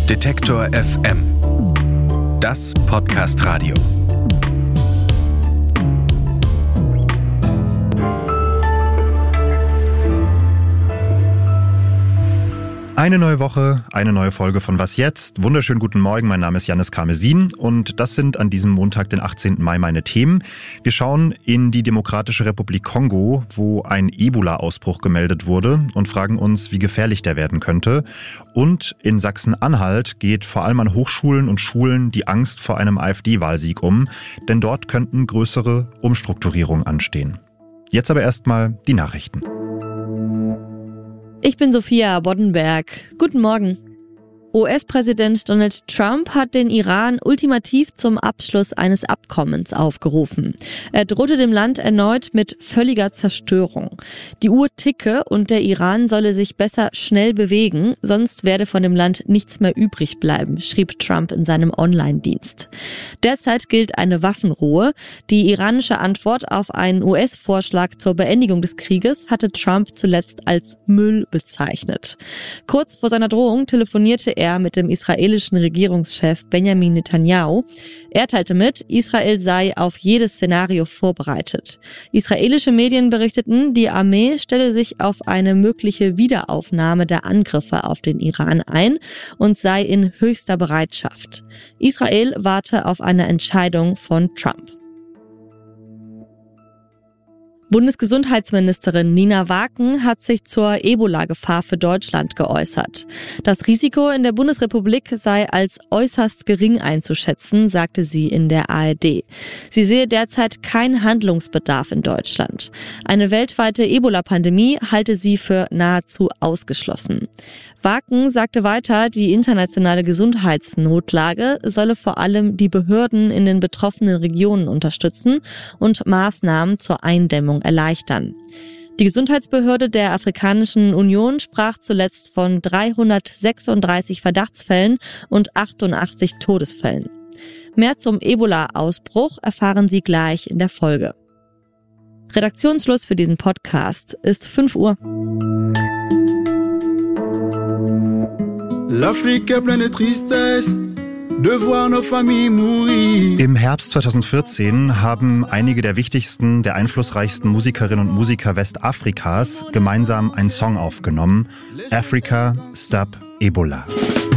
Detektor FM. Das Podcast-Radio. Eine neue Woche, eine neue Folge von Was jetzt? Wunderschönen guten Morgen, mein Name ist Jannis Karmesin und das sind an diesem Montag, den 18. Mai, meine Themen. Wir schauen in die Demokratische Republik Kongo, wo ein Ebola-Ausbruch gemeldet wurde und fragen uns, wie gefährlich der werden könnte. Und in Sachsen-Anhalt geht vor allem an Hochschulen und Schulen die Angst vor einem AfD-Wahlsieg um, denn dort könnten größere Umstrukturierungen anstehen. Jetzt aber erstmal die Nachrichten. Ich bin Sophia Boddenberg. Guten Morgen. US-Präsident Donald Trump hat den Iran ultimativ zum Abschluss eines Abkommens aufgerufen. Er drohte dem Land erneut mit völliger Zerstörung. Die Uhr ticke und der Iran solle sich besser schnell bewegen, sonst werde von dem Land nichts mehr übrig bleiben, schrieb Trump in seinem Online-Dienst. Derzeit gilt eine Waffenruhe. Die iranische Antwort auf einen US-Vorschlag zur Beendigung des Krieges hatte Trump zuletzt als Müll bezeichnet. Kurz vor seiner Drohung telefonierte er mit dem israelischen Regierungschef Benjamin Netanyahu. Er teilte mit, Israel sei auf jedes Szenario vorbereitet. Israelische Medien berichteten, die Armee stelle sich auf eine mögliche Wiederaufnahme der Angriffe auf den Iran ein und sei in höchster Bereitschaft. Israel warte auf eine Entscheidung von Trump. Bundesgesundheitsministerin Nina Waken hat sich zur Ebola-Gefahr für Deutschland geäußert. Das Risiko in der Bundesrepublik sei als äußerst gering einzuschätzen, sagte sie in der ARD. Sie sehe derzeit keinen Handlungsbedarf in Deutschland. Eine weltweite Ebola-Pandemie halte sie für nahezu ausgeschlossen. Waken sagte weiter, die internationale Gesundheitsnotlage solle vor allem die Behörden in den betroffenen Regionen unterstützen und Maßnahmen zur Eindämmung erleichtern. Die Gesundheitsbehörde der Afrikanischen Union sprach zuletzt von 336 Verdachtsfällen und 88 Todesfällen. Mehr zum Ebola-Ausbruch erfahren Sie gleich in der Folge. Redaktionsschluss für diesen Podcast ist 5 Uhr. L'Afrique est pleine de tristesse, de voir nos familles mourir. Im Herbst 2014 haben einige der wichtigsten, der einflussreichsten Musikerinnen und Musiker Westafrikas gemeinsam einen Song aufgenommen, Africa Stop Ebola.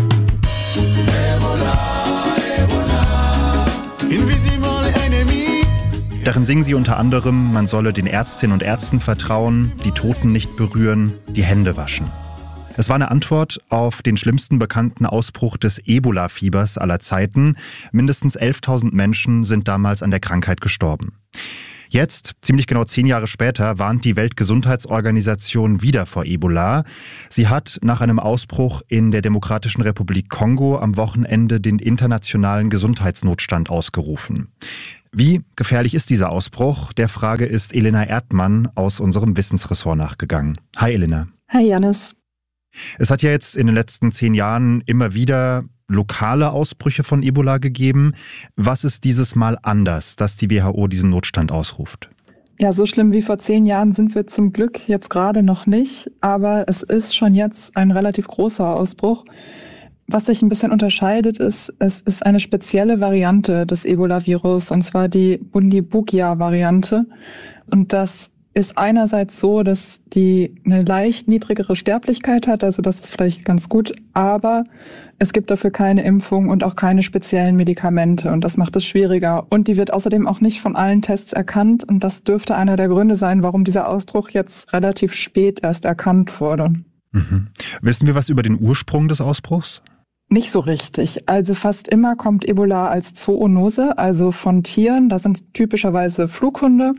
Invisible enemy. Darin singen sie unter anderem, man solle den Ärztinnen und Ärzten vertrauen, die Toten nicht berühren, die Hände waschen. Es war eine Antwort auf den schlimmsten bekannten Ausbruch des Ebola-Fiebers aller Zeiten. Mindestens 11.000 Menschen sind damals an der Krankheit gestorben. Jetzt, ziemlich genau 10 Jahre später, warnt die Weltgesundheitsorganisation wieder vor Ebola. Sie hat nach einem Ausbruch in der Demokratischen Republik Kongo am Wochenende den internationalen Gesundheitsnotstand ausgerufen. Wie gefährlich ist dieser Ausbruch? Der Frage ist Elena Erdmann aus unserem Wissensressort nachgegangen. Hi Elena. Hi Jannis. Es hat ja jetzt in den letzten 10 Jahren immer wieder lokale Ausbrüche von Ebola gegeben. Was ist dieses Mal anders, dass die WHO diesen Notstand ausruft? Ja, so schlimm wie vor 10 Jahren sind wir zum Glück jetzt gerade noch nicht. Aber es ist schon jetzt ein relativ großer Ausbruch. Was sich ein bisschen unterscheidet, ist, es ist eine spezielle Variante des Ebola-Virus, und zwar die Bundibugia-Variante. Und das ist einerseits so, dass die eine leicht niedrigere Sterblichkeit hat, also das ist vielleicht ganz gut, aber es gibt dafür keine Impfung und auch keine speziellen Medikamente und das macht es schwieriger. Und die wird außerdem auch nicht von allen Tests erkannt und das dürfte einer der Gründe sein, warum dieser Ausbruch jetzt relativ spät erst erkannt wurde. Mhm. Wissen wir was über den Ursprung des Ausbruchs? Nicht so richtig. Also fast immer kommt Ebola als Zoonose, also von Tieren. Das sind typischerweise Flughunde.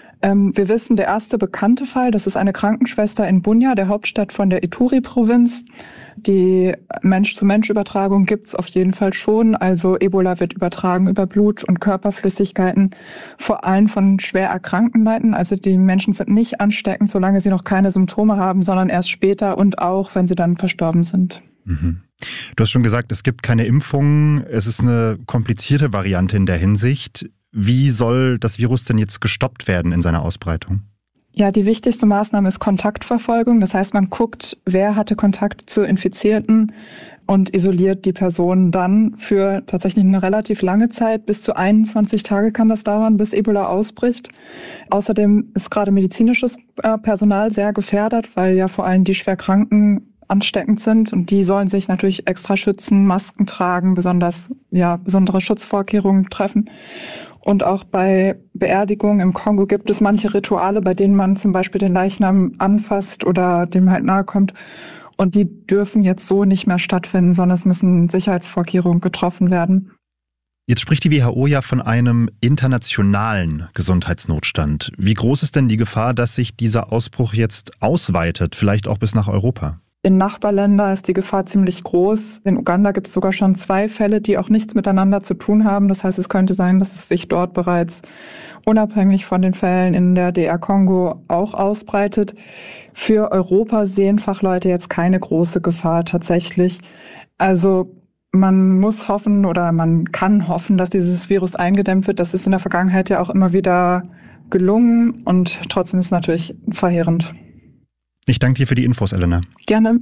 Wir wissen, der erste bekannte Fall, das ist eine Krankenschwester in Bunia, der Hauptstadt von der Ituri-Provinz. Die Mensch-zu-Mensch-Übertragung gibt's auf jeden Fall schon. Also Ebola wird übertragen über Blut und Körperflüssigkeiten, vor allem von schwer erkrankten Leuten. Also die Menschen sind nicht ansteckend, solange sie noch keine Symptome haben, sondern erst später und auch, wenn sie dann verstorben sind. Mhm. Du hast schon gesagt, es gibt keine Impfung. Es ist eine komplizierte Variante in der Hinsicht. Wie soll das Virus denn jetzt gestoppt werden in seiner Ausbreitung? Ja, die wichtigste Maßnahme ist Kontaktverfolgung. Das heißt, man guckt, wer hatte Kontakt zu Infizierten, und isoliert die Person dann für tatsächlich eine relativ lange Zeit. Bis zu 21 Tage kann das dauern, bis Ebola ausbricht. Außerdem ist gerade medizinisches Personal sehr gefährdet, weil ja vor allem die Schwerkranken ansteckend sind und die sollen sich natürlich extra schützen, Masken tragen, besondere Schutzvorkehrungen treffen. Und auch bei Beerdigungen im Kongo gibt es manche Rituale, bei denen man zum Beispiel den Leichnam anfasst oder dem halt nahe kommt. Und die dürfen jetzt so nicht mehr stattfinden, sondern es müssen Sicherheitsvorkehrungen getroffen werden. Jetzt spricht die WHO ja von einem internationalen Gesundheitsnotstand. Wie groß ist denn die Gefahr, dass sich dieser Ausbruch jetzt ausweitet, vielleicht auch bis nach Europa? In Nachbarländern ist die Gefahr ziemlich groß. In Uganda gibt es sogar schon 2 Fälle, die auch nichts miteinander zu tun haben. Das heißt, es könnte sein, dass es sich dort bereits unabhängig von den Fällen in der DR Kongo auch ausbreitet. Für Europa sehen Fachleute jetzt keine große Gefahr tatsächlich. Also man muss hoffen oder man kann hoffen, dass dieses Virus eingedämmt wird. Das ist in der Vergangenheit ja auch immer wieder gelungen und trotzdem ist es natürlich verheerend. Ich danke dir für die Infos, Elena. Gerne.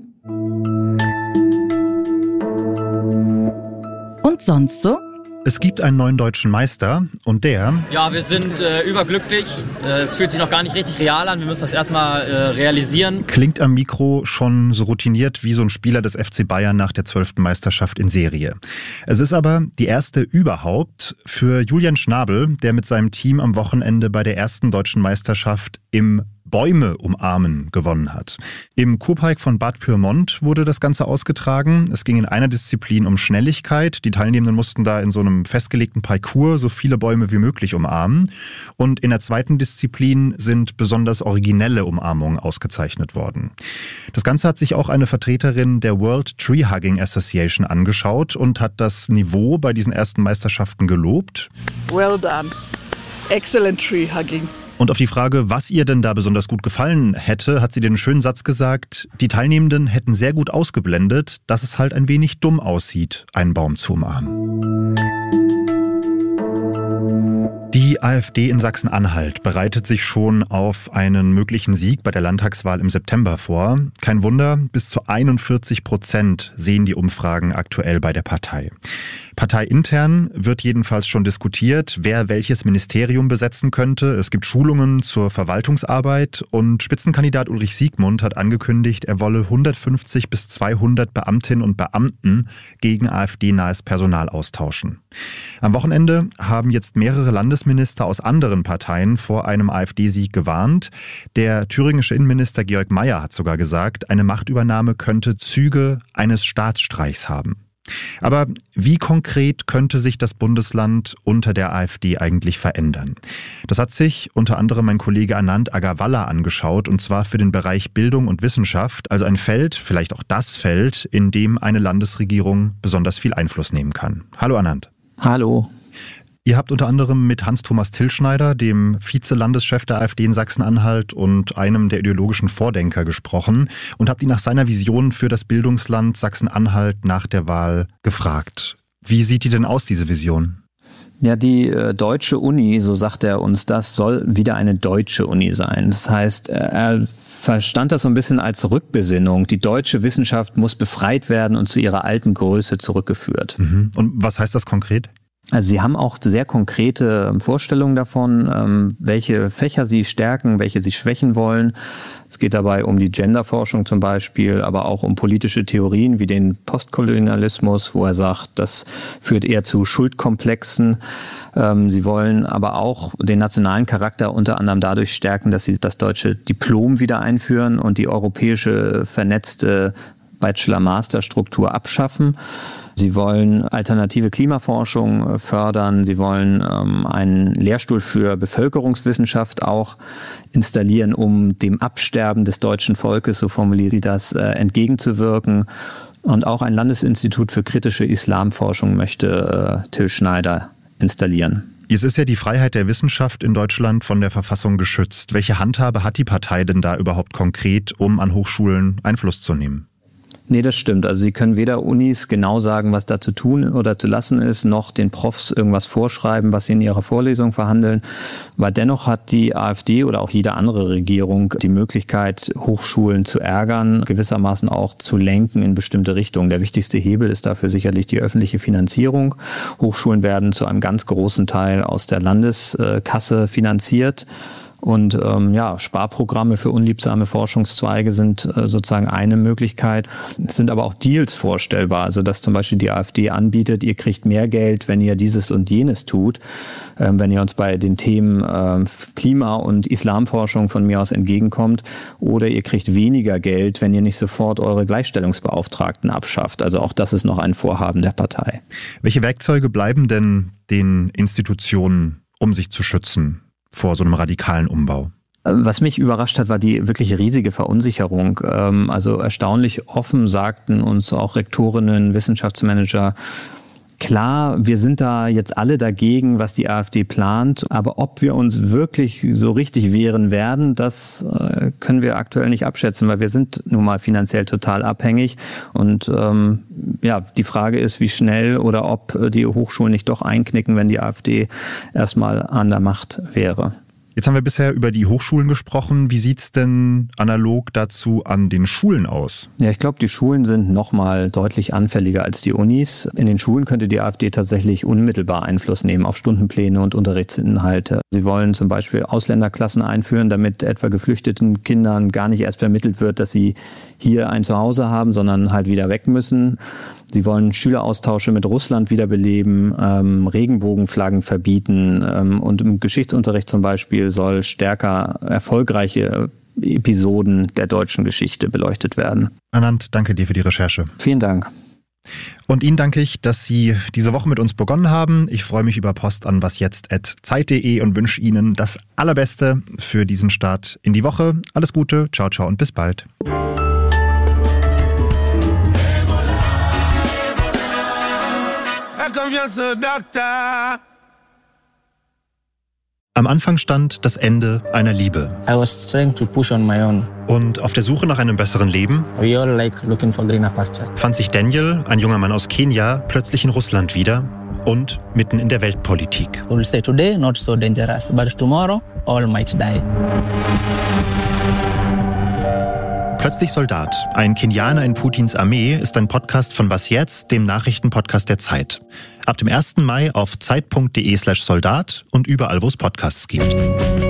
Und sonst so? Es gibt einen neuen deutschen Meister und der... Ja, wir sind überglücklich. Es fühlt sich noch gar nicht richtig real an. Wir müssen das erstmal realisieren. Klingt am Mikro schon so routiniert wie so ein Spieler des FC Bayern nach der 12. Meisterschaft in Serie. Es ist aber die erste überhaupt für Julian Schnabel, der mit seinem Team am Wochenende bei der ersten deutschen Meisterschaft im Bäume umarmen gewonnen hat. Im Kurpark von Bad Pyrmont wurde das Ganze ausgetragen. Es ging in einer Disziplin um Schnelligkeit. Die Teilnehmenden mussten da in so einem festgelegten Parcours so viele Bäume wie möglich umarmen. Und in der zweiten Disziplin sind besonders originelle Umarmungen ausgezeichnet worden. Das Ganze hat sich auch eine Vertreterin der World Tree Hugging Association angeschaut und hat das Niveau bei diesen ersten Meisterschaften gelobt. Well done. Excellent tree hugging. Und auf die Frage, was ihr denn da besonders gut gefallen hätte, hat sie den schönen Satz gesagt, die Teilnehmenden hätten sehr gut ausgeblendet, dass es halt ein wenig dumm aussieht, einen Baum zu umarmen. Die AfD in Sachsen-Anhalt bereitet sich schon auf einen möglichen Sieg bei der Landtagswahl im September vor. Kein Wunder, bis zu 41% sehen die Umfragen aktuell bei der Partei. Parteiintern wird jedenfalls schon diskutiert, wer welches Ministerium besetzen könnte. Es gibt Schulungen zur Verwaltungsarbeit und Spitzenkandidat Ulrich Siegmund hat angekündigt, er wolle 150 bis 200 Beamtinnen und Beamten gegen AfD-nahes Personal austauschen. Am Wochenende haben jetzt mehrere Landesminister aus anderen Parteien vor einem AfD-Sieg gewarnt. Der thüringische Innenminister Georg Mayer hat sogar gesagt, eine Machtübernahme könnte Züge eines Staatsstreichs haben. Aber wie konkret könnte sich das Bundesland unter der AfD eigentlich verändern? Das hat sich unter anderem mein Kollege Anand Agarwalla angeschaut, und zwar für den Bereich Bildung und Wissenschaft, also ein Feld, vielleicht auch das Feld, in dem eine Landesregierung besonders viel Einfluss nehmen kann. Hallo Anand. Hallo. Ihr habt unter anderem mit Hans-Thomas Tilschneider, dem Vize-Landeschef der AfD in Sachsen-Anhalt und einem der ideologischen Vordenker gesprochen und habt ihn nach seiner Vision für das Bildungsland Sachsen-Anhalt nach der Wahl gefragt. Wie sieht die denn aus, diese Vision? Ja, die deutsche Uni, so sagt er uns das, soll wieder eine deutsche Uni sein. Das heißt, er verstand das so ein bisschen als Rückbesinnung. Die deutsche Wissenschaft muss befreit werden und zu ihrer alten Größe zurückgeführt. Und was heißt das konkret? Also Sie haben auch sehr konkrete Vorstellungen davon, welche Fächer Sie stärken, welche Sie schwächen wollen. Es geht dabei um die Genderforschung zum Beispiel, aber auch um politische Theorien wie den Postkolonialismus, wo er sagt, das führt eher zu Schuldkomplexen. Sie wollen aber auch den nationalen Charakter unter anderem dadurch stärken, dass Sie das deutsche Diplom wieder einführen und die europäische vernetzte Bachelor-Master-Struktur abschaffen. Sie wollen alternative Klimaforschung fördern. Sie wollen einen Lehrstuhl für Bevölkerungswissenschaft auch installieren, um dem Absterben des deutschen Volkes, so formuliert sie das, entgegenzuwirken. Und auch ein Landesinstitut für kritische Islamforschung möchte Tilschneider installieren. Jetzt ist ja die Freiheit der Wissenschaft in Deutschland von der Verfassung geschützt. Welche Handhabe hat die Partei denn da überhaupt konkret, um an Hochschulen Einfluss zu nehmen? Nee, das stimmt. Also Sie können weder Unis genau sagen, was da zu tun oder zu lassen ist, noch den Profs irgendwas vorschreiben, was sie in ihrer Vorlesung verhandeln. Weil dennoch hat die AfD oder auch jede andere Regierung die Möglichkeit, Hochschulen zu ärgern, gewissermaßen auch zu lenken in bestimmte Richtungen. Der wichtigste Hebel ist dafür sicherlich die öffentliche Finanzierung. Hochschulen werden zu einem ganz großen Teil aus der Landeskasse finanziert. Und Sparprogramme für unliebsame Forschungszweige sind sozusagen eine Möglichkeit. Es sind aber auch Deals vorstellbar, also dass zum Beispiel die AfD anbietet, ihr kriegt mehr Geld, wenn ihr dieses und jenes tut. Wenn ihr uns bei den Themen Klima- und Islamforschung von mir aus entgegenkommt. Oder ihr kriegt weniger Geld, wenn ihr nicht sofort eure Gleichstellungsbeauftragten abschafft. Also auch das ist noch ein Vorhaben der Partei. Welche Werkzeuge bleiben denn den Institutionen, um sich zu schützen vor so einem radikalen Umbau? Was mich überrascht hat, war die wirklich riesige Verunsicherung. Also erstaunlich offen sagten uns auch Rektorinnen, Wissenschaftsmanager, klar, wir sind da jetzt alle dagegen, was die AfD plant, aber ob wir uns wirklich so richtig wehren werden, das können wir aktuell nicht abschätzen, weil wir sind nun mal finanziell total abhängig. Und die Frage ist, wie schnell oder ob die Hochschulen nicht doch einknicken, wenn die AfD erstmal an der Macht wäre. Jetzt haben wir bisher über die Hochschulen gesprochen. Wie sieht es denn analog dazu an den Schulen aus? Ja, ich glaube, die Schulen sind noch mal deutlich anfälliger als die Unis. In den Schulen könnte die AfD tatsächlich unmittelbar Einfluss nehmen auf Stundenpläne und Unterrichtsinhalte. Sie wollen zum Beispiel Ausländerklassen einführen, damit etwa geflüchteten Kindern gar nicht erst vermittelt wird, dass sie hier ein Zuhause haben, sondern halt wieder weg müssen. Sie wollen Schüleraustausche mit Russland wiederbeleben, Regenbogenflaggen verbieten und im Geschichtsunterricht zum Beispiel soll stärker erfolgreiche Episoden der deutschen Geschichte beleuchtet werden. Anand, danke dir für die Recherche. Vielen Dank. Und Ihnen danke ich, dass Sie diese Woche mit uns begonnen haben. Ich freue mich über Post an wasjetzt@zeit.de und wünsche Ihnen das Allerbeste für diesen Start in die Woche. Alles Gute, ciao, ciao und bis bald. Am Anfang stand das Ende einer Liebe. I was trying to push on my own. Und auf der Suche nach einem besseren Leben We all like looking for greener pastures. fand sich Daniel, ein junger Mann aus Kenia, plötzlich in Russland wieder und mitten in der Weltpolitik. We will say today not so dangerous, but tomorrow all might die. Plötzlich Soldat, ein Kenianer in Putins Armee, ist ein Podcast von Was Jetzt, dem Nachrichtenpodcast der Zeit. Ab dem 1. Mai auf zeit.de/Soldat und überall, wo es Podcasts gibt.